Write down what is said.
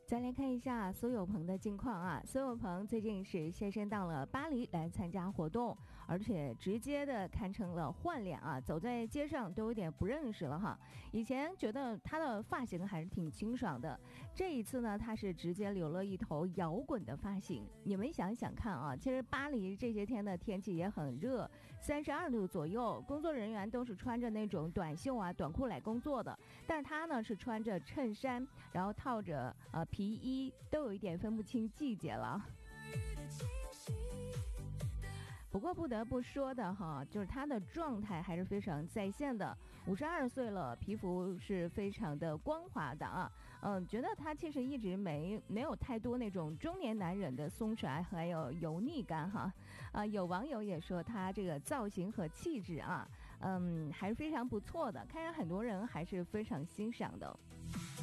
再来看一下苏有朋的近况啊，苏有朋最近是现身到了巴黎来参加活动，而且直接的看成了换脸啊，走在街上都有点不认识了哈。以前觉得他的发型还是挺清爽的，这一次呢，他是直接留了一头摇滚的发型。你们想想看啊，其实巴黎这些天的天气也很热，32度左右，工作人员都是穿着那种短袖啊、短裤来工作的，但是他呢是穿着衬衫，然后套着皮衣，都有一点分不清季节了。不过不得不说的哈，就是他的状态还是非常在线的。52岁了，皮肤是非常的光滑的啊。觉得他其实一直没有太多那种中年男人的松弛还有油腻感哈。有网友也说他这个造型和气质啊，还是非常不错的，看来很多人还是非常欣赏的。